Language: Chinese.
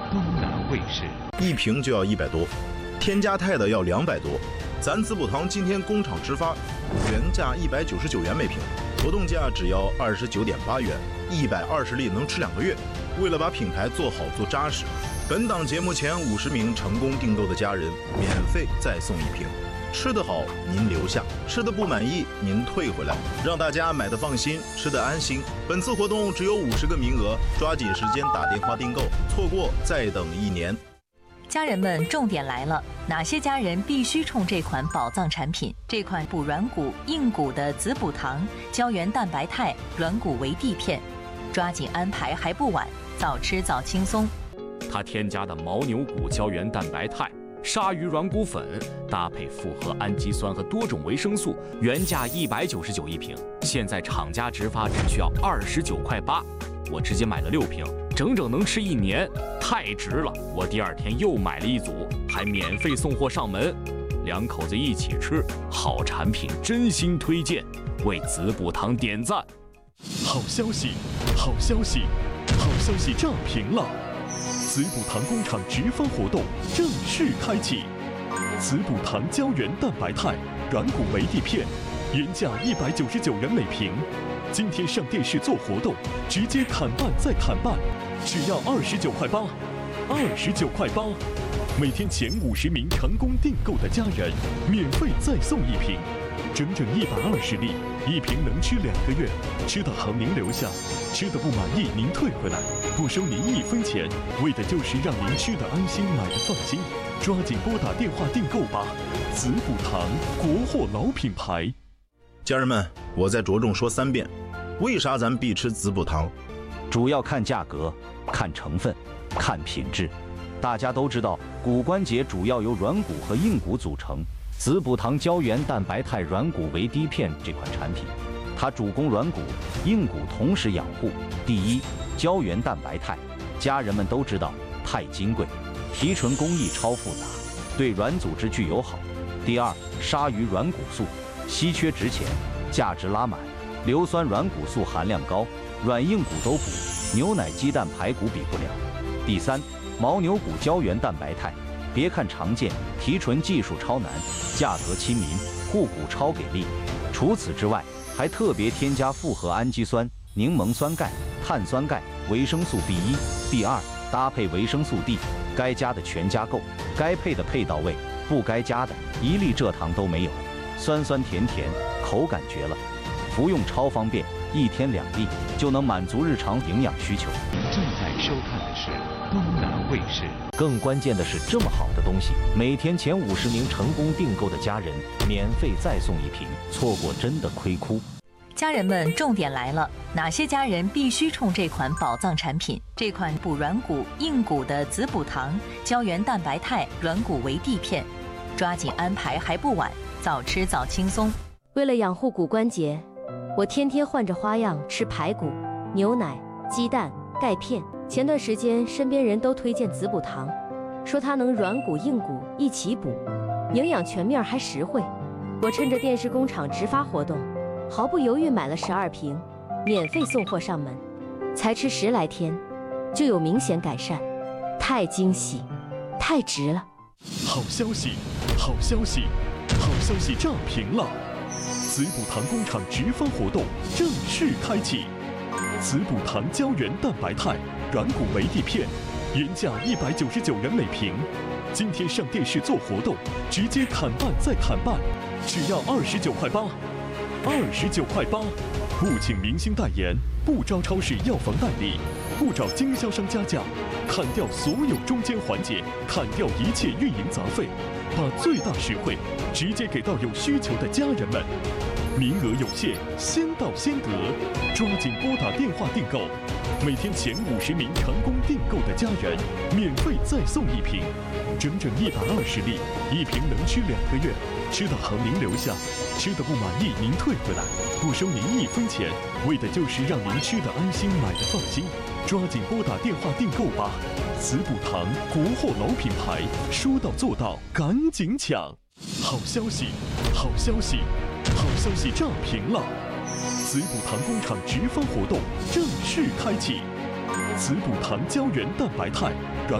东南卫视。 一瓶就要100多，添加肽的要200多。咱滋补堂今天工厂直发，原价199元每瓶，活动价只要29.8元，120粒能吃2个月。为了把品牌做好做扎实，本档节目前50名成功订购的家人免费再送1瓶。吃得好您留下，吃得不满意您退回来，让大家买得放心，吃得安心。本次活动只有50个名额，抓紧时间打电话订购，错过再等1年。 家人们，重点来了！哪些家人必须冲这款宝藏产品？这款补软骨、硬骨的滋补堂胶原蛋白肽软骨维 D 片，抓紧安排还不晚，早吃早轻松。 它添加的牦牛骨胶原蛋白肽、鲨鱼软骨粉，搭配复合氨基酸和多种维生素，原价199一瓶，现在厂家直发只需要29.8块，我直接买了6瓶。整整能吃1年，太值了！我第2天又买了1组，还免费送货上门，2口子一起吃，好产品真心推荐，为滋补堂点赞。 好消息，好消息，好消息炸屏了！滋补堂工厂直发活动正式开启，滋补堂胶原蛋白肽软骨维 D 片，原价199元每瓶。今天上电视做活动，直接砍半再砍半，只要29.8块，29.8块。每天前50名成功订购的家人，免费再送1瓶，整整120粒，1瓶能吃2个月。吃得好您留下，吃得不满意您退回来，不收您1分钱，为的就是让您吃得安心，买得放心。抓紧拨打电话订购吧！滋补堂，国货老品牌。 家人们，我再着重说3遍，为啥咱必吃滋补堂？ 主要看价格、看成分、看品质。大家都知道，骨关节主要由软骨和硬骨组成。滋补堂胶原蛋白肽软骨维 D 片这款产品，它主攻软骨、硬骨同时养护。第一，胶原蛋白肽，家人们都知道，太金贵，提纯工艺超复杂，对软组织具友好。第二，鲨鱼软骨素，稀缺值钱，价值拉满，硫酸软骨素含量高，软硬骨都补，牛奶、鸡蛋、排骨比不了。第三，牦牛骨胶原蛋白肽，别看常见，提纯技术超难，价格亲民，护骨超给力。除此之外，还特别添加复合氨基酸、柠檬酸钙、碳酸钙、维生素 B1、B2，搭配维生素 D， 该加的全加够，该配的配到位，不该加的1粒蔗糖都没有，酸酸甜甜，口感绝了，服用超方便，1天2粒就能满足日常营养需求。 正在收看的是东南卫视。 更关键的是，这么好的东西，每天前50名成功订购的家人免费再送1瓶，错过真的亏哭。 家人们，重点来了！哪些家人必须冲这款宝藏产品？这款补软骨、硬骨的滋补堂胶原蛋白肽软骨维 D 片，抓紧安排还不晚，早吃早轻松。 为了养护骨关节，我天天换着花样吃排骨、牛奶、鸡蛋、钙片。前段时间身边人都推荐滋补堂，说它能软骨硬骨一起补，营养全面还实惠。我趁着电视工厂直发活动，毫不犹豫买了12瓶，免费送货上门，才吃10来天就有明显改善，太惊喜，太值了！ 好消息，好消息，好消息炸屏了！滋补堂工厂直发活动正式开启，滋补堂胶原蛋白肽软骨维 D 片，原价199元每瓶，今天上电视做活动，直接砍半再砍半，只要29.8块，29.8块。不请明星代言，不招超市药房代理，不找经销商加价，砍掉所有中间环节，砍掉一切运营杂费，把最大实惠直接给到有需求的家人们。名额有限，先到先得，抓紧拨打电话订购。每天前50名成功订购的家人，免费再送1瓶，整整120粒，1瓶能吃2个月。吃得好您留下，吃得不满意您退回来，不收您1分钱，为的就是让您吃得安心，买得放心。抓紧拨打电话订购吧！滋补堂，国货老品牌，说到做到，赶紧抢！好消息，好消息，好消息炸屏了！滋补堂工厂直发活动正式开启，滋补堂胶原蛋白肽